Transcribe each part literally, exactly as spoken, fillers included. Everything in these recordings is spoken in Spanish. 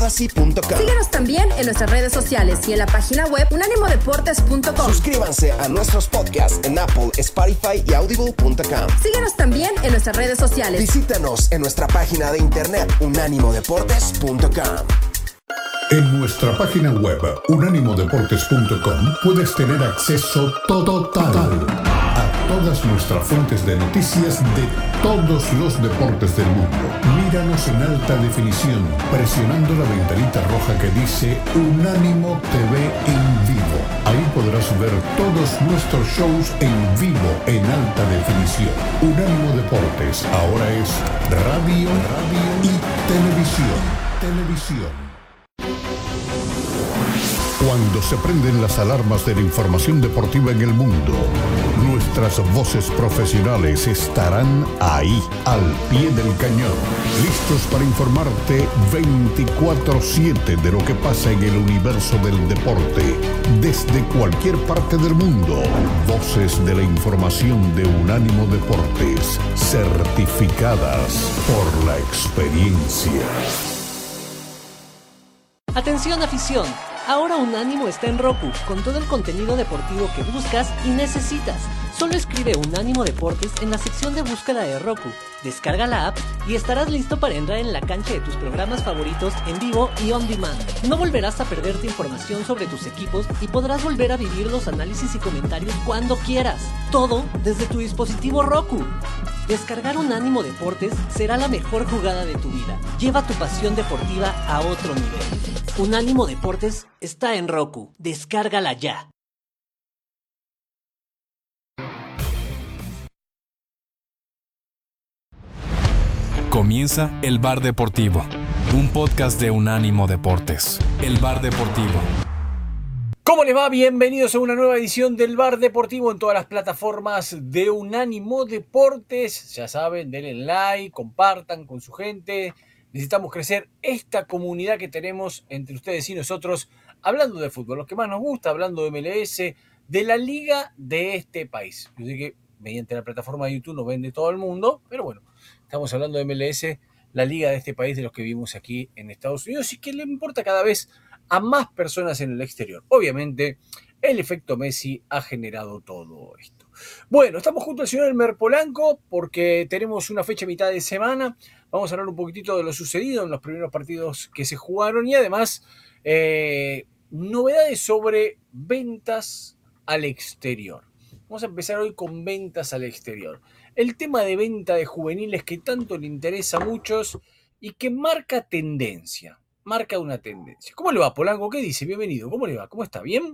Fantasy punto com. Síguenos también en nuestras redes sociales y en la página web unánimo deportes punto com. Suscríbanse a nuestros podcasts en Apple, Spotify y audible punto com. Síguenos también en nuestras redes sociales. Visítanos en nuestra página de internet unánimo deportes punto com. En nuestra página web unánimo deportes punto com puedes tener acceso total a todas nuestras fuentes de noticias de todos los deportes del mundo. Míranos en alta definición presionando la ventanita roja que dice Unánimo T V en vivo. Ahí podrás ver todos nuestros shows en vivo en alta definición. Unánimo Deportes ahora es radio, radio y televisión. Televisión. Cuando se prenden las alarmas de la información deportiva en el mundo, nuestras voces profesionales estarán ahí, al pie del cañón, listos para informarte veinticuatro siete de lo que pasa en el universo del deporte, desde cualquier parte del mundo. Voces de la información de Unánimo Deportes, certificadas por la experiencia. Atención afición, ahora Unánimo está en Roku, con todo el contenido deportivo que buscas y necesitas. Solo escribe Unánimo Deportes en la sección de búsqueda de Roku, descarga la app y estarás listo para entrar en la cancha de tus programas favoritos en vivo y on demand. No volverás a perderte información sobre tus equipos y podrás volver a vivir los análisis y comentarios cuando quieras. Todo desde tu dispositivo Roku. Descargar Unánimo Deportes será la mejor jugada de tu vida. Lleva tu pasión deportiva a otro nivel. Unánimo Deportes está en Roku. Descárgala ya. Comienza El Bar Deportivo, un podcast de Unánimo Deportes. El Bar Deportivo. ¿Cómo les va? Bienvenidos a una nueva edición del Bar Deportivo en todas las plataformas de Unánimo Deportes. Ya saben, denle like, compartan con su gente. Necesitamos crecer esta comunidad que tenemos entre ustedes y nosotros, hablando de fútbol, los que más nos gusta, hablando de M L S, de la liga de este país. Yo sé que mediante la plataforma de YouTube nos ven de todo el mundo, pero bueno, estamos hablando de M L S, la liga de este país, de los que vivimos aquí en Estados Unidos y que le importa cada vez a más personas en el exterior. Obviamente, el efecto Messi ha generado todo esto. Bueno, estamos junto al señor Elmer Polanco porque tenemos una fecha a mitad de semana. Vamos a hablar un poquitito de lo sucedido en los primeros partidos que se jugaron y además eh, novedades sobre ventas al exterior. Vamos a empezar hoy con ventas al exterior. El tema de venta de juveniles que tanto le interesa a muchos y que marca tendencia. Marca una tendencia. ¿Cómo le va, Polanco? ¿Qué dice? Bienvenido. ¿Cómo le va? ¿Cómo está? ¿Bien?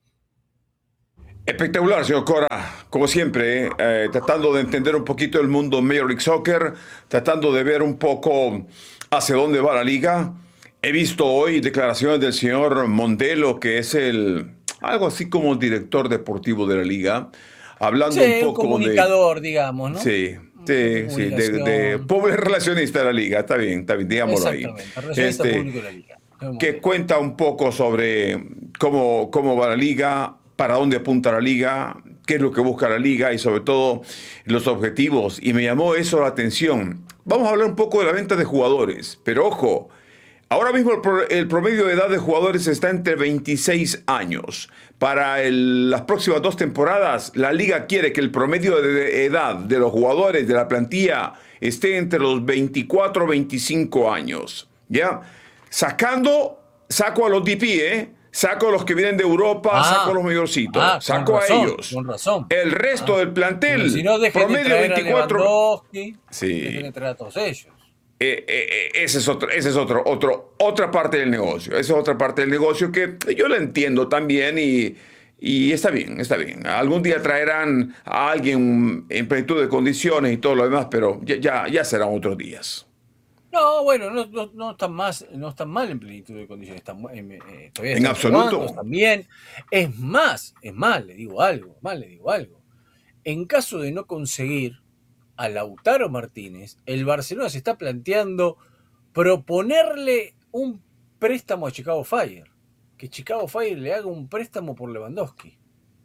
Espectacular, señor Cora. Como siempre, eh, tratando de entender un poquito el mundo Major League Soccer, tratando de ver un poco hacia dónde va la liga. He visto hoy declaraciones del señor Mondelo, que es el algo así como el director deportivo de la liga, hablando sí, un poco un comunicador, de, digamos, ¿no? Sí, sí, sí de, de pobre relacionista de la liga, está bien, está bien, digámoslo ahí. Relacionista este, público de la liga. Que cuenta un poco sobre cómo, cómo va la liga, para dónde apunta la liga, qué es lo que busca la liga y sobre todo los objetivos. Y me llamó eso la atención. Vamos a hablar un poco de la venta de jugadores, pero ojo, ahora mismo el, pro, el promedio de edad de jugadores está entre veintiséis años. Para el, las próximas dos temporadas, la liga quiere que el promedio de edad de los jugadores de la plantilla esté entre los veinticuatro y veinticinco años. ¿Ya? Sacando, saco a los D P, ¿eh? Saco a los que vienen de Europa, ah, saco a los mayorcitos, ah, saco razón, a ellos. Con razón. El resto ah. del plantel, si no, promedio de veinticuatro. Sí. Dejen de traer a todos ellos. Eh, eh, ese es otro, ese es otro, otro, otra parte del negocio. Esa es otra parte del negocio que yo la entiendo también y, y está bien, está bien. Algún día traerán a alguien en plenitud de condiciones y todo lo demás, pero ya, ya, ya serán otros días. No, bueno, no, no, no están más, no están mal en plenitud de condiciones, están, eh, eh, todavía en están absoluto. Jugando, están bien. Es más, es más, le digo algo, más le digo algo. En caso de no conseguir a Lautaro Martínez, el Barcelona se está planteando proponerle un préstamo a Chicago Fire, que Chicago Fire le haga un préstamo por Lewandowski.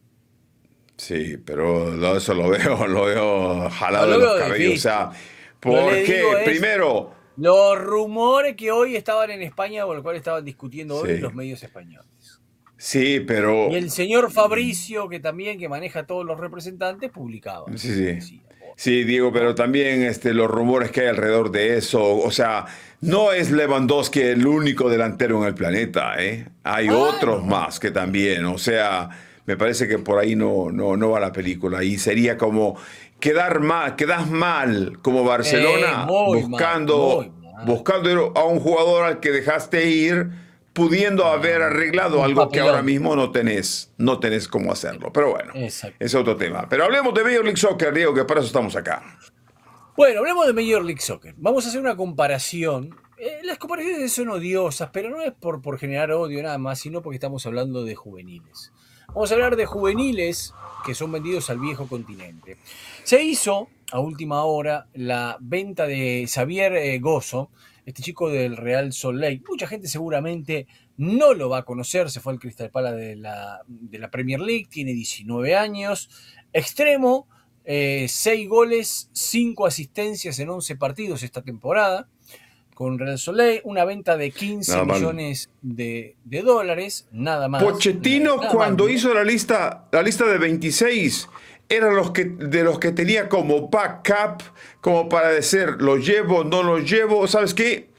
Sí, pero eso lo veo, lo veo jalado no, lo de los cabellos. Difícil. O sea, porque primero, Los rumores que hoy estaban en España, o el cual estaban discutiendo hoy Sí. los medios españoles. Sí, pero... Y el señor Fabricio, que también que maneja a todos los representantes, publicaba. Sí, sí. Decía, oh, Sí, Diego, pero también este, los rumores que hay alrededor de eso, o sea, no es Lewandowski el único delantero en el planeta, ¿eh? Hay Ah, otros no. más que también, o sea, me parece que por ahí no, no, no va la película y sería como quedar mal, quedas mal como Barcelona Eh, muy mal, buscando, muy mal. buscando a un jugador al que dejaste ir, pudiendo haber arreglado un algo que ahora papelón. mismo no tenés, no tenés cómo hacerlo. Pero bueno, Exacto. es otro tema. Pero hablemos de Major League Soccer, Diego, que para eso estamos acá. Bueno, hablemos de Major League Soccer. Vamos a hacer una comparación. Eh, las comparaciones son odiosas, pero no es por, por generar odio nada más, sino porque estamos hablando de juveniles. Vamos a hablar de juveniles que son vendidos al viejo continente. Se hizo a última hora la venta de Xavier eh, Gozo, este chico del Real Salt Lake. Mucha gente seguramente no lo va a conocer, se fue al Crystal Palace de la, de la Premier League, tiene diecinueve años, extremo, eh, seis goles, cinco asistencias en once partidos esta temporada con Real Salt Lake, una venta de quince Nada mal. millones de, de dólares, nada más. Pochettino, nada cuando más, hizo la lista, la lista de veintiséis, era los que, de los que tenía como backup, como para decir, lo llevo, no lo llevo, ¿sabes qué?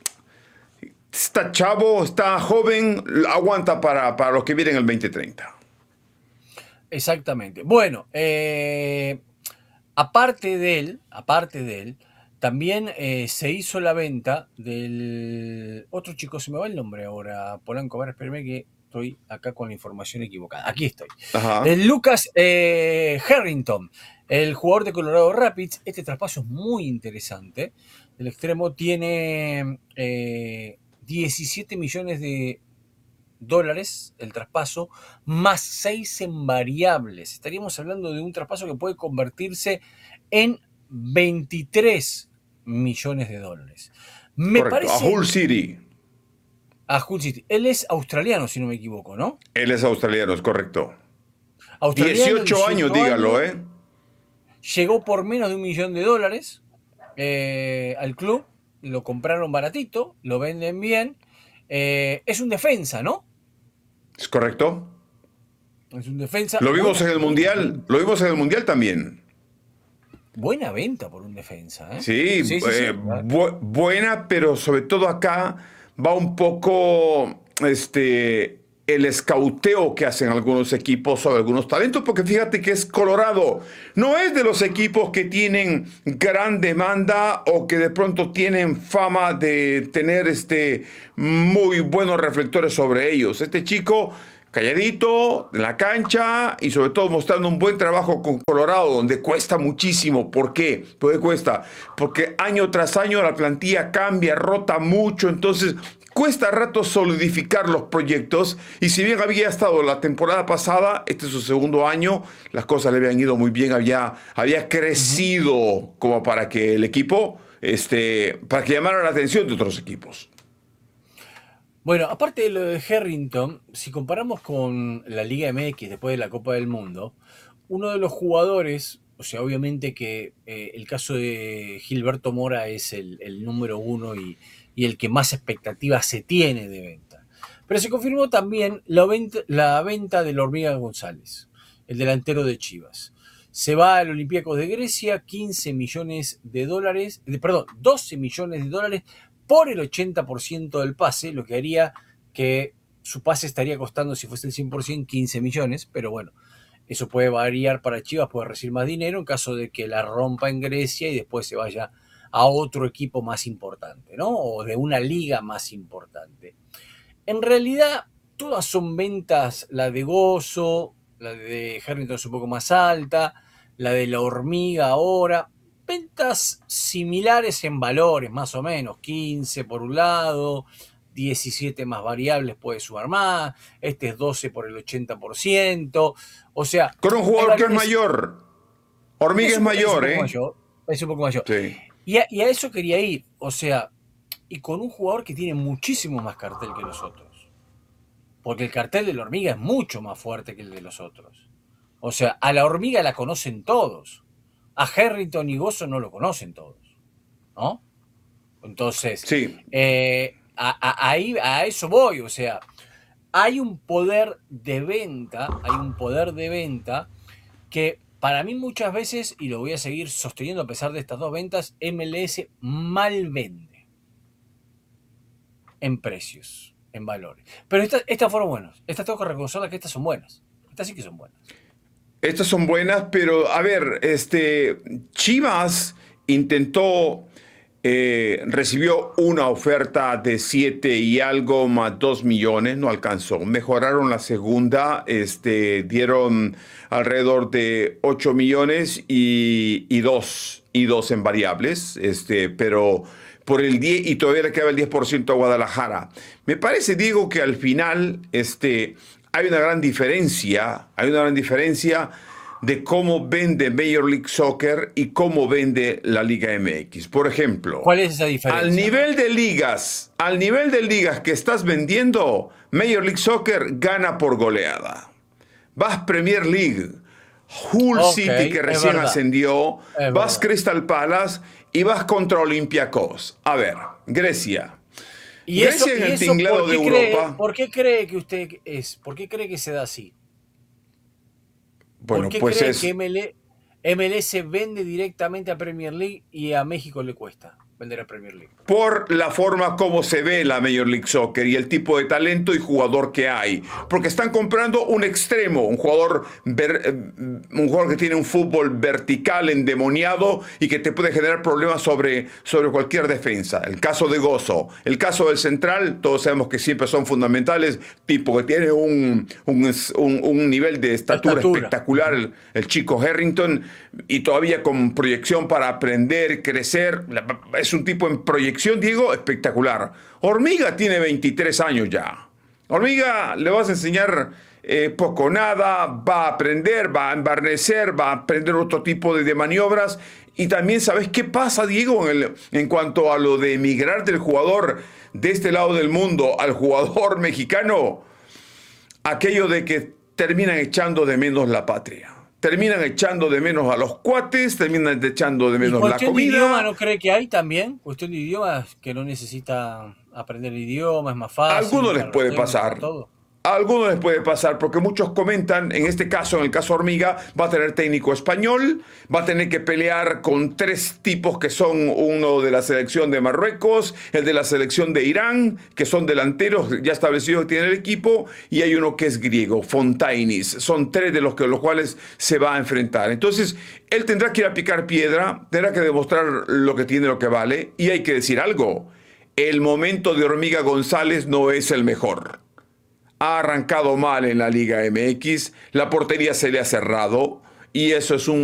Está chavo, está joven, aguanta para, para los que vienen el veinte treinta. Exactamente. Bueno, eh, aparte de él, aparte de él, también eh, se hizo la venta del otro chico, se me va el nombre ahora, Polanco, a ver, espérame que estoy acá con la información equivocada. Aquí estoy. Ajá. El Lucas eh, Harrington, el jugador de Colorado Rapids. Este traspaso es muy interesante. El extremo tiene eh, diecisiete millones de dólares el traspaso, más seis en variables. Estaríamos hablando de un traspaso que puede convertirse en veintitrés millones de dólares. Me Correcto, parece... a Hull City. A Hull City. Él es australiano, si no me equivoco, ¿no? Él es australiano, es correcto. Australiano, dieciocho años, dígalo, ¿eh? Llegó por menos de un millón de dólares eh, al club. Lo compraron baratito, lo venden bien. Eh, es un defensa, ¿no? ¿Es correcto? Es un defensa. Lo vimos buena, en el Mundial, lo vimos en el Mundial también. Buena venta por un defensa, ¿eh? Sí, sí, sí, eh, sí. bu- buena, pero sobre todo acá va un poco este, el escauteo que hacen algunos equipos sobre algunos talentos, porque fíjate que es Colorado. No es de los equipos que tienen gran demanda o que de pronto tienen fama de tener este, muy buenos reflectores sobre ellos. Este chico... calladito, en la cancha y sobre todo mostrando un buen trabajo con Colorado, donde cuesta muchísimo. ¿Por qué? ¿Por qué cuesta? Porque año tras año la plantilla cambia, rota mucho, entonces cuesta rato solidificar los proyectos. Y si bien había estado la temporada pasada, este es su segundo año, las cosas le habían ido muy bien, había, había crecido como para que el equipo, este, para que llamara la atención de otros equipos. Bueno, aparte de lo de Harrington, si comparamos con la Liga M X después de la Copa del Mundo, uno de los jugadores, o sea, obviamente que eh, el caso de Gilberto Mora es el, el número uno y, y el que más expectativas se tiene de venta. Pero se confirmó también la venta, la venta de la Hormiga González, el delantero de Chivas. Se va al Olympiacos de Grecia, quince millones de dólares, de, perdón, doce millones de dólares por el ochenta por ciento del pase, lo que haría que su pase estaría costando, si fuese el cien por ciento, quince millones, pero bueno, eso puede variar para Chivas, puede recibir más dinero en caso de que la rompa en Grecia y después se vaya a otro equipo más importante, ¿no? O de una liga más importante. En realidad, todas son ventas, la de Gozo, la de Harrington es un poco más alta, la de la Hormiga ahora, ventas similares en valores, más o menos, quince por un lado, diecisiete más variables puede sumar más, este es doce por el ochenta por ciento, o sea... Con un jugador que es mayor. Hormiga es, es mayor, es ¿eh? Mayor, es un poco mayor. Sí. Y a, y a eso quería ir, o sea, y con un jugador que tiene muchísimo más cartel que los otros. Porque el cartel de la Hormiga es mucho más fuerte que el de los otros. O sea, a la Hormiga la conocen todos. A Harrington y Gozo no lo conocen todos, ¿no? Entonces, Sí. eh, a, a, ahí, a eso voy, o sea, hay un poder de venta, hay un poder de venta que para mí muchas veces, y lo voy a seguir sosteniendo a pesar de estas dos ventas, M L S mal vende en precios, en valores. Pero estas, estas fueron buenas, estas tengo que reconocer que estas son buenas, estas sí que son buenas. Estas son buenas, pero a ver, este, Chivas intentó, eh, recibió una oferta de siete y algo más dos millones, no alcanzó. Mejoraron la segunda, este, dieron alrededor de ocho millones y, y dos, y dos en variables, este, pero por el diez, y todavía le queda el diez por ciento a Guadalajara. Me parece, Diego, que al final, este, hay una gran diferencia, hay una gran diferencia de cómo vende Major League Soccer y cómo vende la Liga M X. Por ejemplo, ¿cuál es esa diferencia? Al nivel de ligas, al nivel de ligas que estás vendiendo, Major League Soccer gana por goleada. Vas Premier League, Hull okay, City que recién ascendió, es vas verdad. Crystal Palace y vas contra Olympiacos. A ver, Grecia. ¿Y eso, Grecia en el tinglado de Europa. Cree, ¿Por qué cree que usted es? ¿Por qué cree que se da así? Bueno, ¿Por qué pues cree es... que M L S vende directamente a Premier League y a México le cuesta vender a Premier League? Por la forma como se ve la Major League Soccer y el tipo de talento y jugador que hay. Porque están comprando un extremo, un jugador, ver, un jugador que tiene un fútbol vertical, endemoniado y que te puede generar problemas sobre, sobre cualquier defensa. El caso de Gozo, el caso del central, todos sabemos que siempre son fundamentales, tipo que tiene un, un, un, un nivel de estatura, estatura. espectacular, el, el chico Harrington, y todavía con proyección para aprender, crecer. Es un tipo en proyección, Diego, espectacular. Hormiga tiene veintitrés años ya. Hormiga le vas a enseñar eh, poco nada, va a aprender, va a embarnecer, va a aprender otro tipo de, de maniobras. Y también, ¿sabes qué pasa, Diego, en, el, en cuanto a lo de emigrar del jugador de este lado del mundo al jugador mexicano? Aquello de que terminan echando de menos la patria. Terminan echando de menos a los cuates, terminan echando de menos la comida. ¿Cuestión de idioma no cree que hay también? ¿Cuestión de idioma que no necesita aprender el idioma, es más fácil? A algunos les puede pasar. A algunos les puede pasar, porque muchos comentan, en este caso, en el caso Hormiga, va a tener técnico español, va a tener que pelear con tres tipos que son uno de la selección de Marruecos, el de la selección de Irán, que son delanteros ya establecidos que tiene el equipo, y hay uno que es griego, Fontainis. Son tres de los, que, los cuales se va a enfrentar. Entonces, él tendrá que ir a picar piedra, tendrá que demostrar lo que tiene, lo que vale, y hay que decir algo. El momento de Hormiga González no es el mejor. Ha arrancado mal en la Liga M X, la portería se le ha cerrado y eso es un